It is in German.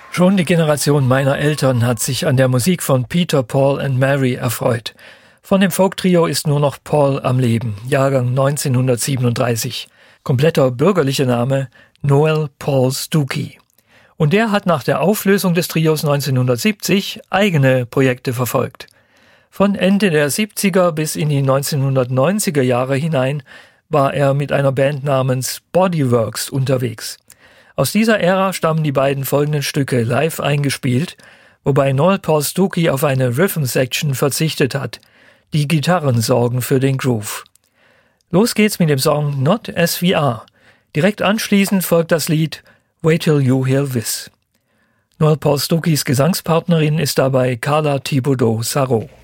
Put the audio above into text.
Schon die Generation meiner Eltern hat sich an der Musik von Peter, Paul and Mary erfreut. Von dem Folktrio ist nur noch Paul am Leben, Jahrgang 1937. Kompletter bürgerlicher Name Noel Paul Stookey. Und der hat nach der Auflösung des Trios 1970 eigene Projekte verfolgt. Von Ende der 70er bis in die 1990er Jahre hinein war er mit einer Band namens Bodyworks unterwegs. Aus dieser Ära stammen die beiden folgenden Stücke live eingespielt, wobei Noel Paul Stookey auf eine Rhythm-Section verzichtet hat. Die Gitarren sorgen für den Groove. Los geht's mit dem Song Not As We Are. Direkt anschließend folgt das Lied Wait Till You Hear This. Noel Paul Stookeys Gesangspartnerin ist dabei Carla Thibodeau-Sarrault.